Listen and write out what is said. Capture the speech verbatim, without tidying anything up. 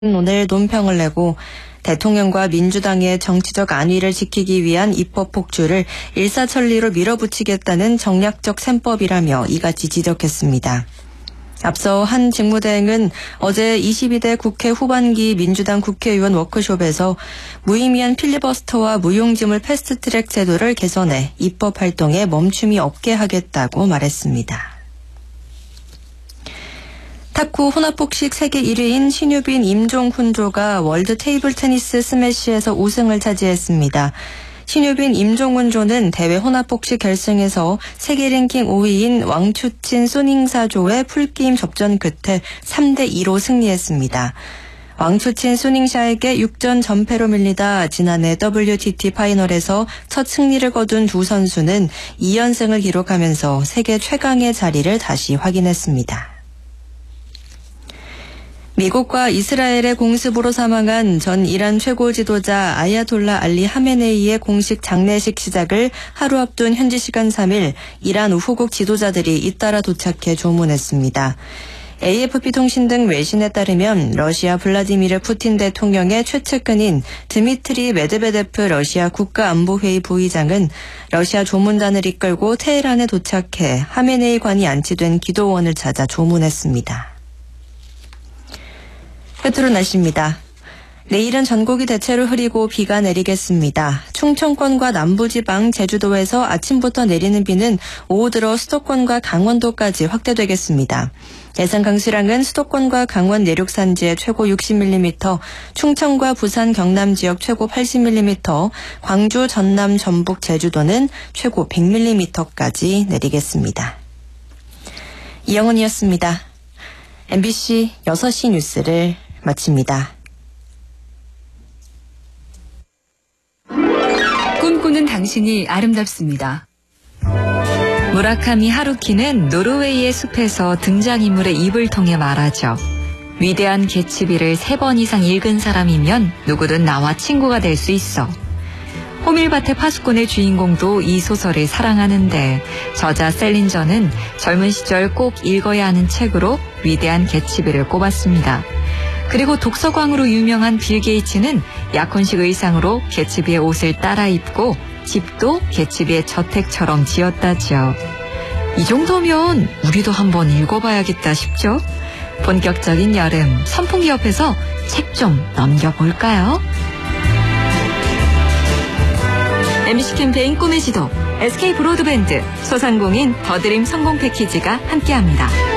오늘 논평을 내고 대통령과 민주당의 정치적 안위를 지키기 위한 입법 폭주를 일사천리로 밀어붙이겠다는 정략적 셈법이라며 이같이 지적했습니다. 앞서 한 직무대행은 어제 이십이 대 국회 후반기 민주당 국회의원 워크숍에서 무의미한 필리버스터와 무용지물 패스트트랙 제도를 개선해 입법 활동에 멈춤이 없게 하겠다고 말했습니다. 탁구 혼합복식 세계 일 위인 신유빈 임종훈조가 월드 테이블 테니스 스매시에서 우승을 차지했습니다. 신유빈 임종훈조는 대회 혼합복식 결승에서 세계 랭킹 오 위인 왕추친 소닝사조의 풀게임 접전 끝에 삼 대 이로 승리했습니다. 왕추친 소닝샤에게 육 전 전패로 밀리다 지난해 더블유티티 파이널에서 첫 승리를 거둔 두 선수는 이 연승을 기록하면서 세계 최강의 자리를 다시 확인했습니다. 미국과 이스라엘의 공습으로 사망한 전 이란 최고 지도자 아야톨라 알리 하메네이의 공식 장례식 시작을 하루 앞둔 현지 시간 삼 일 이란 우호국 지도자들이 잇따라 도착해 조문했습니다. 에이에프피 통신 등 외신에 따르면 러시아 블라디미르 푸틴 대통령의 최측근인 드미트리 메드베데프 러시아 국가안보회의 부의장은 러시아 조문단을 이끌고 테헤란에 도착해 하메네이 관이 안치된 기도원을 찾아 조문했습니다. 끝으로 날씨입니다. 내일은 전국이 대체로 흐리고 비가 내리겠습니다. 충청권과 남부지방, 제주도에서 아침부터 내리는 비는 오후 들어 수도권과 강원도까지 확대되겠습니다. 예상 강수량은 수도권과 강원 내륙 산지에 최고 육십 밀리미터, 충청과 부산, 경남 지역 최고 팔십 밀리미터, 광주, 전남, 전북, 제주도는 최고 백 밀리미터까지 내리겠습니다. 이영은이었습니다. 엠비씨 여섯 시 뉴스를 마칩니다. 꿈꾸는 당신이 아름답습니다. 무라카미 하루키는 노르웨이의 숲에서 등장인물의 입을 통해 말하죠. 위대한 개츠비를 세 번 이상 읽은 사람이면 누구든 나와 친구가 될 수 있어. 호밀밭의 파수꾼의 주인공도 이 소설을 사랑하는데 저자 셀린저는 젊은 시절 꼭 읽어야 하는 책으로 위대한 개츠비를 꼽았습니다. 그리고 독서광으로 유명한 빌 게이츠는 약혼식 의상으로 개츠비의 옷을 따라 입고 집도 개츠비의 저택처럼 지었다죠. 이 정도면 우리도 한번 읽어봐야겠다 싶죠? 본격적인 여름, 선풍기 옆에서 책 좀 넘겨볼까요? 엠비씨 캠페인 꿈의 지도, 에스케이 브로드밴드, 소상공인 더드림 성공 패키지가 함께합니다.